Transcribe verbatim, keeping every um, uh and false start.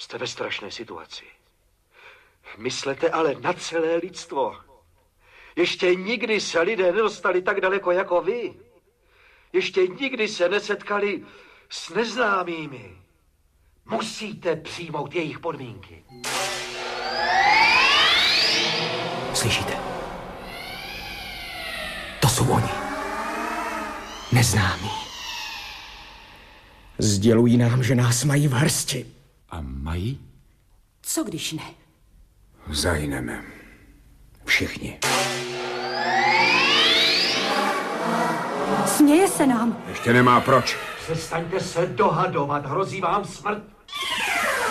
Jste ve strašné situaci. Myslete ale na celé lidstvo. Ještě nikdy se lidé nedostali tak daleko jako vy. Ještě nikdy se nesetkali s neznámými. Musíte přijmout jejich podmínky. Slyšíte? To jsou oni. Neznámí. Sdělují nám, že nás mají v hrsti. A mají? Co když ne? Zahyneme. Všichni. Směje se nám. Ještě nemá proč. Přestaňte se dohadovat, hrozí vám smrt.